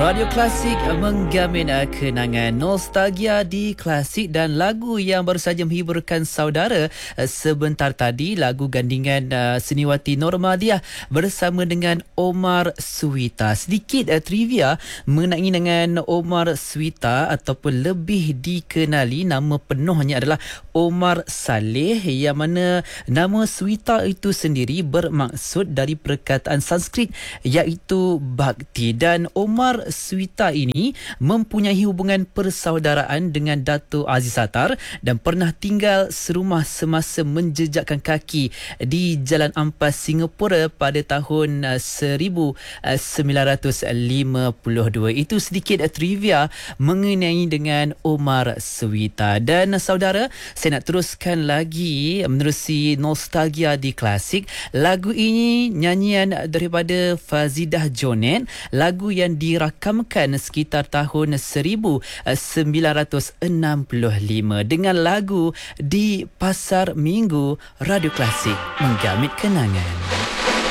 Radio Klasik menggamin kenangan nostalgia di Klasik, dan lagu yang baru saja menghiburkan saudara sebentar tadi, lagu gandingan seniwati Normadiah bersama dengan Omar Suwita. Sedikit trivia mengenai dengan Omar Suwita, ataupun lebih dikenali nama penuhnya adalah Omar Saleh, yang mana nama Suwita itu sendiri bermaksud dari perkataan Sanskrit iaitu bakti. Dan Omar Suwita ini mempunyai hubungan persaudaraan dengan Dato' Aziz Sattar dan pernah tinggal serumah semasa menjejakkan kaki di Jalan Ampas, Singapura pada tahun 1952. Itu sedikit trivia mengenai dengan Omar Suwita. Dan saudara, saya nak teruskan lagi menerusi nostalgia di Klasik. Lagu ini nyanyian daripada Fazidah Jonet, lagu yang dirakamkan sekitar tahun 1965 dengan lagu Di Pasar Minggu. Radio Klasik menggamit kenangan.